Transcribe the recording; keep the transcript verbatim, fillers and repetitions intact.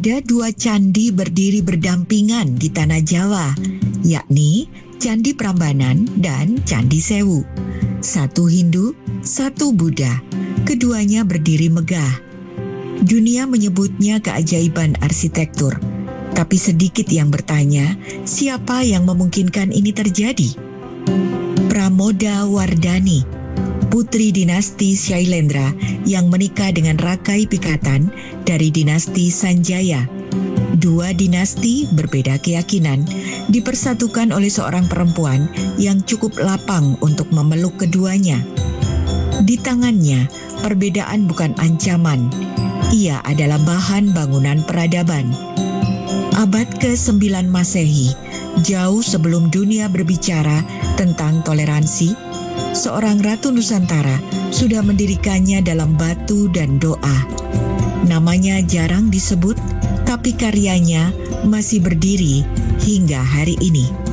Ada dua candi berdiri berdampingan di tanah Jawa, yakni Candi Prambanan dan Candi Sewu. Satu Hindu, satu Buddha. Keduanya berdiri megah. Dunia menyebutnya keajaiban arsitektur, tapi sedikit yang bertanya, siapa yang memungkinkan ini terjadi? Pramoda Wardani, putri dinasti Shailendra yang menikah dengan Rakai Pikatan dari dinasti Sanjaya. Dua dinasti berbeda keyakinan dipersatukan oleh seorang perempuan yang cukup lapang untuk memeluk keduanya. Di tangannya, perbedaan bukan ancaman. Ia adalah bahan bangunan peradaban. Abad kesembilan Masehi, jauh sebelum dunia berbicara tentang toleransi, seorang ratu Nusantara sudah mendirikannya dalam batu dan doa. Namanya jarang disebut, tapi karyanya masih berdiri hingga hari ini.